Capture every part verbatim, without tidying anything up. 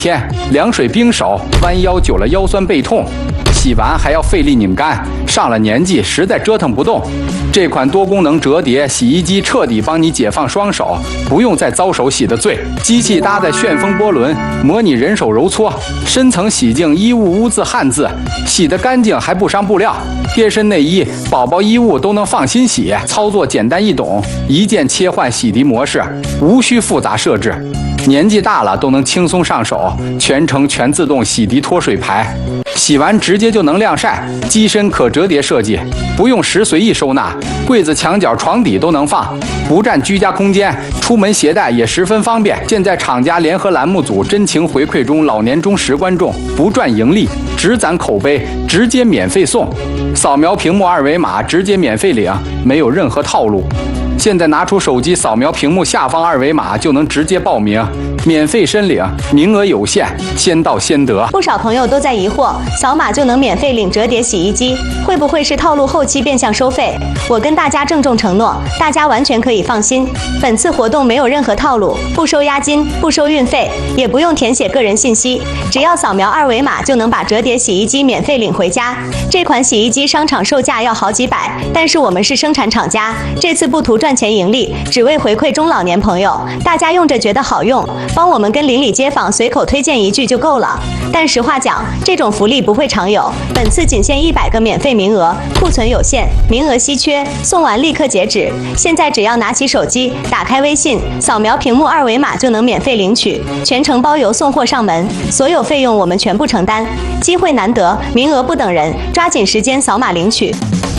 天凉水冰手，弯腰久了腰酸背痛，洗完还要费力拧干，上了年纪实在折腾不动。这款多功能折叠洗衣机彻底帮你解放双手，不用再遭手洗的罪。机器搭载旋风波轮，模拟人手揉搓，深层洗净衣物污渍汗渍，洗得干净还不伤布料。贴身内衣、宝宝衣物都能放心洗，操作简单易懂，一键切换洗涤模式，无需复杂设置。年纪大了都能轻松上手，全程全自动洗涤脱水排，洗完直接就能晾晒。机身可折叠设计，不用时随意收纳，柜子、墙角、床底都能放，不占居家空间，出门携带也十分方便。现在厂家联合栏目组真情回馈中，老年忠实观众，不赚盈利，只攒口碑，直接免费送。扫描屏幕二维码，直接免费领，没有任何套路。现在拿出手机扫描屏幕下方二维码就能直接报名，免费申领，名额有限，先到先得。 不少朋友都在疑惑，扫码就能免费领折叠洗衣机，会不会是套路后期变相收费？我跟大家郑重承诺，大家完全可以放心，本次活动没有任何套路，不收押金，不收运费，也不用填写个人信息，只要扫描二维码就能把折叠洗衣机免费领回家。这款洗衣机商场售价要好几百，但是我们是生产厂家，这次不图赚钱盈利，只为回馈中老年朋友，大家用着觉得好用，帮我们跟邻里街坊随口推荐一句就够了。但实话讲，这种福利不会常有，本次仅限一百个免费名额，库存有限，名额稀缺，送完立刻截止。现在只要拿起手机，打开微信，扫描屏幕二维码就能免费领取，全程包邮送货上门，所有费用我们全部承担。机会难得，名额不等人，抓紧时间扫码领取。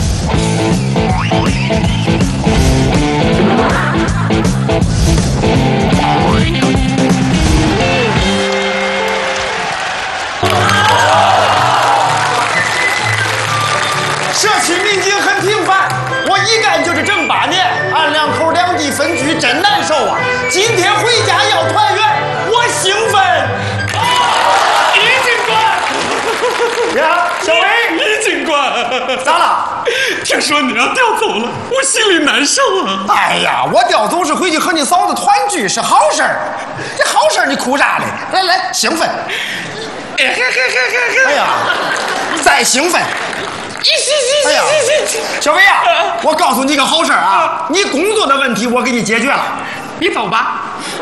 社区民警很平凡，我一干就是正八年，俺两口两地分居真难受啊！今天回家要团圆，我兴奋。 于警官， 呀，小伟， 于警官， 咋了？ 听说你要调走了，我心里难受啊。 哎呀，我调走是回去和你嫂子团聚，是好事儿。这好事儿你哭啥嘞？来来，兴奋。 哎嘿嘿嘿嘿嘿！ 哎呀，再兴奋。哎呀，小伟啊，我告诉你个好事啊，你工作的问题我给你解决了。 你走吧。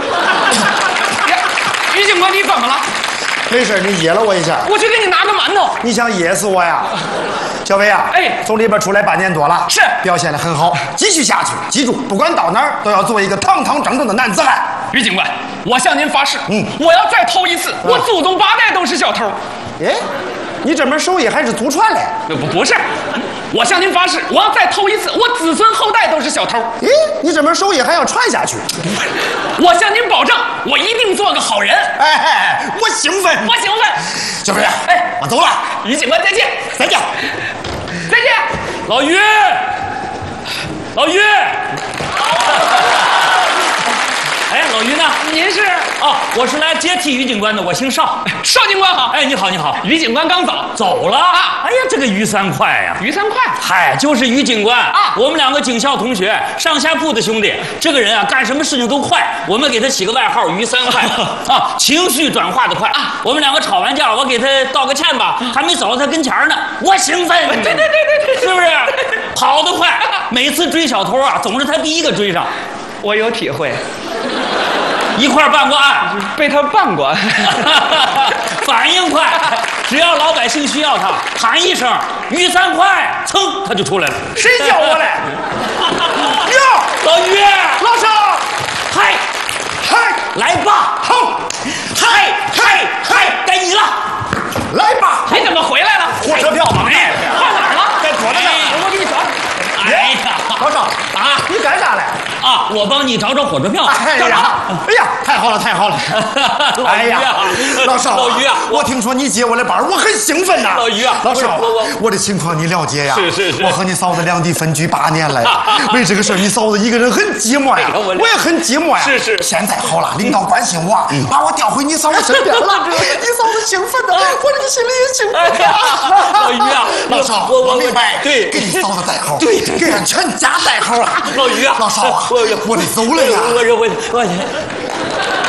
于警官，你怎么了？ 没事，你噎了我一下。 我去给你拿个馒头。 你想噎死我呀？小伟啊， 哎， 从里边出来半年多了， 是表现得很好，继续下去。记住，不管到哪儿都要做一个堂堂正正的男子汉。 于警官，我向您发誓， 嗯， 我要再偷一次，我祖宗八代都是小偷。 哎，你这门手艺还是祖传嘞？ 不不是，我向您发誓，我要再偷一次，我子孙后代都是小偷。 咦，你这门手艺还要传下去？ 我向您保证，我一定做个好人。 哎哎，我兴奋， 我兴奋。 小伟啊， 哎， 我走了。 于警官再见， 再见， 再见。老于，老于。 哎，老于呢？ 您是？ 哦，我是来接替于警官的，我姓邵。 邵警官好。 哎，你好，你好。 于警官刚走， 走了啊？ 哎呀，这个于三快呀！ 于三快， 嗨，就是于警官啊。 我们两个警校同学，上下铺的兄弟。这个人啊，干什么事情都快，我们给他起个外号于三快啊，情绪转化的快啊。我们两个吵完架，我给他道个歉吧，还没走到他跟前呢，我兴奋。 对对对对对， 是不是？跑得快，每次追小偷啊，总是他第一个追上。 我有体会。 一块办过案， 被他办过。 反应快，只要老百姓需要他，喊一声于三快，噌他就出来了。 谁叫我来？哟， 老于， 老邵， 嗨， 嗨， 来吧， 好， 嗨嗨嗨，该你了， 来吧。 你怎么回来了？ 火车票吗？ 哎，到哪儿了？ 在桌子上， 我给你找。 哎呀， 老邵啊， 你干啥来？ 啊，我帮你找找火车票。 哎呀，哎呀，太好了，太好了！哎呀，老邵， 老于啊， 我听说你接我的班，我很兴奋呐。 老于啊， 老邵， 我我我的情况你了解呀？ 是是是， 我和你嫂子两地分居八年了呀，为这个事儿，你嫂子一个人很寂寞呀，我也很寂寞呀。 是是， 现在好了，领导关心我，把我调回你嫂子身边了，你嫂子兴奋的，我这个心里也兴奋呀。 老于啊， 老邵， 我我明白， 对， 给你嫂子带号， 对， 给俺全家带号啊。 老于啊， 老邵啊，我得走了呀！ 我我我。